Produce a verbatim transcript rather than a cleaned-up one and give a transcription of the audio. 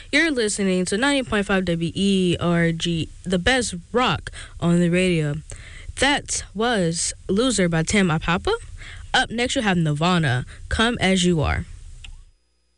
You're listening to ninety point five W E R G, the best rock on the radio. That was Loser by Tim Apapa. Up next, you have Nirvana, Come As You Are.